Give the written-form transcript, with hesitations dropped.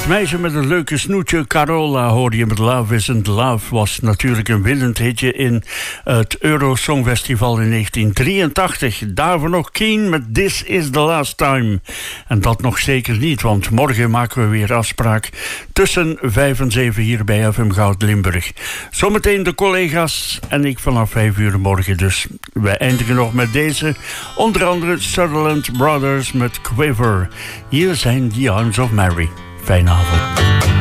meisje met een leuke snoetje, Carola, hoorde je met Love Isn't Love. Was natuurlijk een winnend hitje in het Eurosongfestival in 1983. Daarvoor nog Keen met This Is The Last Time. En dat nog zeker niet, want morgen maken we weer afspraak tussen 5 en 7 hier bij FM Goud Limburg. Zometeen de collega's en ik vanaf 5 uur morgen dus. Wij eindigen nog met deze, onder andere Sutherland Brothers met Quiver. Hier zijn The Arms of Mary. Fijne avond.